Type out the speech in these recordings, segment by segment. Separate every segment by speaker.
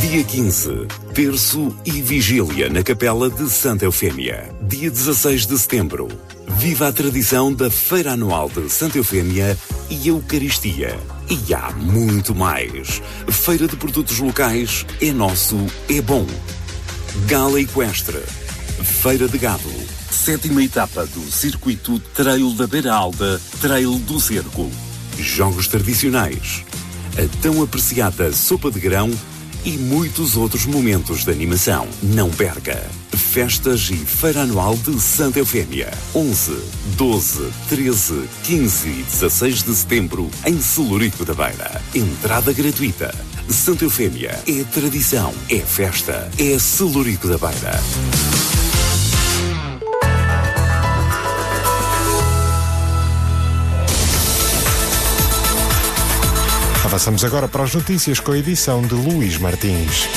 Speaker 1: Dia 15, terço e vigília na Capela de Santa Eufémia. Dia 16 de setembro, viva a tradição da Feira Anual de Santa Eufémia e Eucaristia. E há muito mais. Feira de produtos locais é nosso, é bom. Gala Equestre, Feira de Gado, 7ª etapa do Circuito Trail da Beira Alta, Trail do Cerco. Jogos tradicionais, a tão apreciada sopa de grão e muitos outros momentos de animação. Não perca! Festas e Feira Anual de Santa Eufémia. 11, 12, 13, 15 e 16 de setembro em Celurico da Beira. Entrada gratuita. Santa Eufémia é tradição, é festa, é Celurico da Beira.
Speaker 2: Avançamos agora para as notícias com a edição de Luís Martins.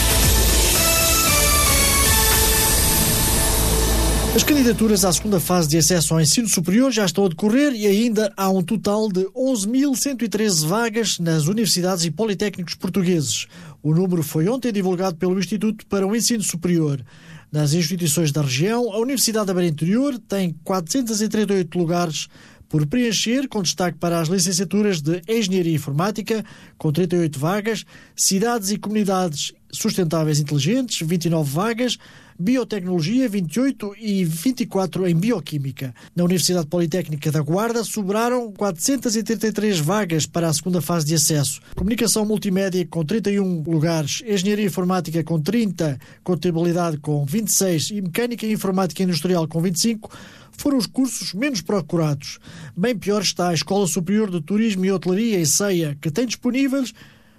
Speaker 3: As candidaturas à segunda fase de acesso ao ensino superior já estão a decorrer e ainda há um total de 11.113 vagas nas universidades e politécnicos portugueses. O número foi ontem divulgado pelo Instituto para o Ensino Superior. Nas instituições da região, a Universidade da Beira Interior tem 438 lugares por preencher, com destaque para as licenciaturas de Engenharia Informática, com 38 vagas, Cidades e Comunidades Sustentáveis Inteligentes, 29 vagas, Biotecnologia, 28 e 24 em Bioquímica. Na Universidade Politécnica da Guarda, sobraram 433 vagas para a segunda fase de acesso. Comunicação Multimédia com 31 lugares, Engenharia Informática com 30, Contabilidade com 26 e Mecânica e Informática Industrial com 25, foram os cursos menos procurados. Bem pior está a Escola Superior de Turismo e Hotelaria em Ceia, que tem disponíveis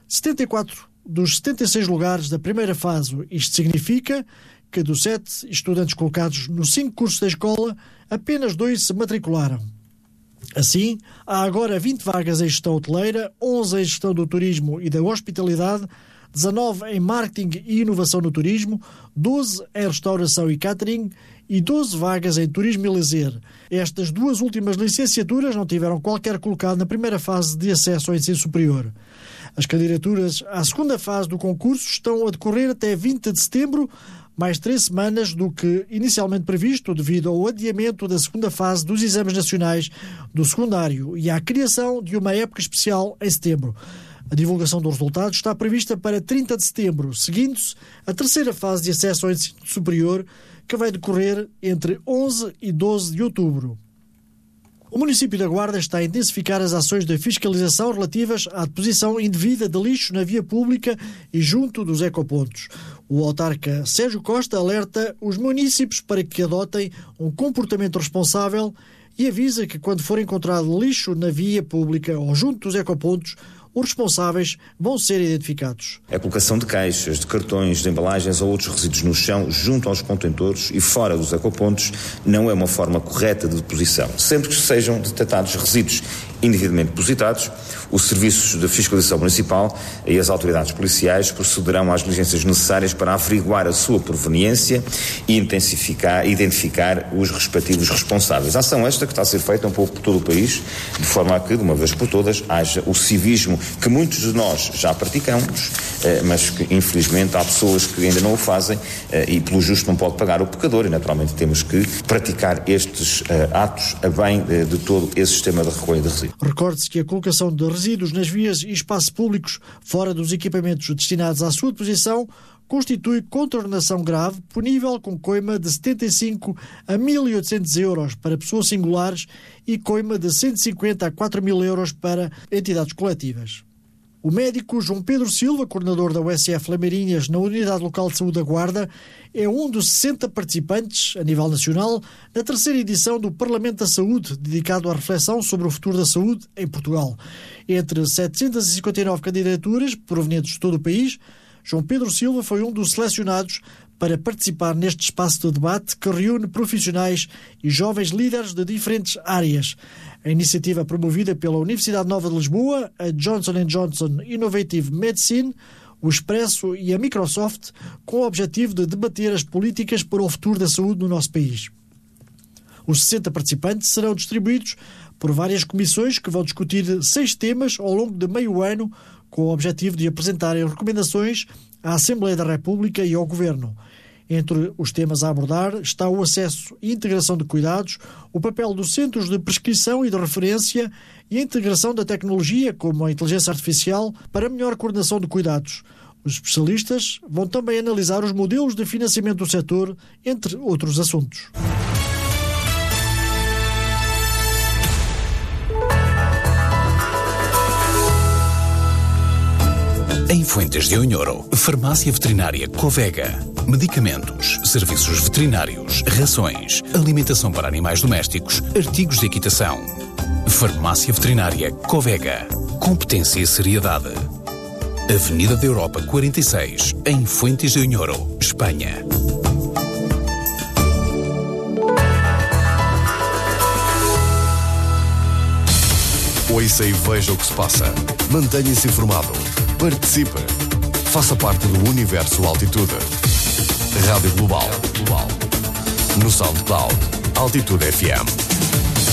Speaker 3: 74 dos 76 lugares da primeira fase. Isto significa que dos 7 estudantes colocados nos 5 cursos da escola, apenas 2 se matricularam. Assim, há agora 20 vagas em gestão hoteleira, 11 em gestão do turismo e da hospitalidade, 19 em marketing e inovação no turismo, 12 em restauração e catering e 12 vagas em turismo e lazer. Estas duas últimas licenciaturas não tiveram qualquer colocado na primeira fase de acesso ao ensino superior. As candidaturas à segunda fase do concurso estão a decorrer até 20 de setembro, mais 3 semanas do que inicialmente previsto devido ao adiamento da segunda fase dos exames nacionais do secundário e à criação de uma época especial em setembro. A divulgação dos resultados está prevista para 30 de setembro, seguindo-se a terceira fase de acesso ao ensino superior, que vai decorrer entre 11 e 12 de outubro. O município da Guarda está a intensificar as ações de fiscalização relativas à deposição indevida de lixo na via pública e junto dos ecopontos. O autarca Sérgio Costa alerta os municípios para que adotem um comportamento responsável e avisa que quando for encontrado lixo na via pública ou junto dos ecopontos, os responsáveis vão ser identificados.
Speaker 4: A colocação de caixas, de cartões, de embalagens ou outros resíduos no chão, junto aos contentores e fora dos ecopontos, não é uma forma correta de deposição. Sempre que sejam detectados resíduos indevidamente depositados, os serviços de fiscalização municipal e as autoridades policiais procederão às diligências necessárias para averiguar a sua proveniência e identificar os respectivos responsáveis. A ação esta que está a ser feita um pouco por todo o país, de forma a que, de uma vez por todas, haja o civismo que muitos de nós já praticamos, mas que infelizmente há pessoas que ainda não o fazem e pelo justo não pode pagar o pecador e naturalmente temos que praticar estes atos a bem de todo esse sistema de recolha de resíduos.
Speaker 3: Recorde-se que a colocação de resíduos nas vias e espaços públicos fora dos equipamentos destinados à sua deposição constitui contraordenação grave, punível com coima de 75 a 1.800 euros para pessoas singulares e coima de 150 a 4.000 euros para entidades coletivas. O médico João Pedro Silva, coordenador da USF Lameirinhas na Unidade Local de Saúde da Guarda, é um dos 60 participantes, a nível nacional, na terceira edição do Parlamento da Saúde, dedicado à reflexão sobre o futuro da saúde em Portugal. Entre 759 candidaturas provenientes de todo o país, João Pedro Silva foi um dos selecionados para participar neste espaço de debate que reúne profissionais e jovens líderes de diferentes áreas. A iniciativa promovida pela Universidade Nova de Lisboa, a Johnson & Johnson Innovative Medicine, o Expresso e a Microsoft, com o objetivo de debater as políticas para o futuro da saúde no nosso país. Os 60 participantes serão distribuídos por várias comissões que vão discutir 6 temas ao longo de meio ano, com o objetivo de apresentarem recomendações à Assembleia da República e ao Governo. Entre os temas a abordar está o acesso e integração de cuidados, o papel dos centros de prescrição e de referência e a integração da tecnologia, como a inteligência artificial, para melhor coordenação de cuidados. Os especialistas vão também analisar os modelos de financiamento do setor, entre outros assuntos.
Speaker 5: Em Fuentes de Onhoro, Farmácia Veterinária Covega. Medicamentos, serviços veterinários, rações, alimentação para animais domésticos, artigos de equitação. Farmácia Veterinária Covega. Competência e seriedade. Avenida da Europa 46, em Fuentes de Onhoro, Espanha.
Speaker 6: Ouça e veja o que se passa. Mantenha-se informado. Participe. Faça parte do Universo Altitude. Rádio Global. No SoundCloud. Altitude FM.